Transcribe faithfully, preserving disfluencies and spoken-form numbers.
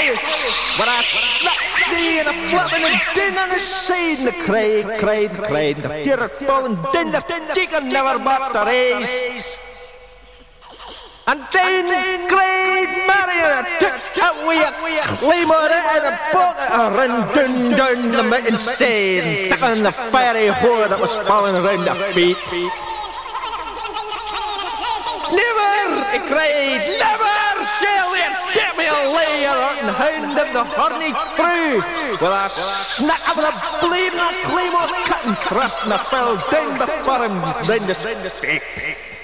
But I slapped thee and a flapping and din on the side and the cried, cried, cried. The deer falling din, the chicken never bought the race. And then cried Marion, took away a claymore and a bucket and ran down, down the mountain stain, stuck on the fiery whore that was falling around the feet. Never, he cried, never shall they get me a layer and hound of the horny crew. Well, I snack of the bleeding claymore cut and thrust and I fell down before him round the feet.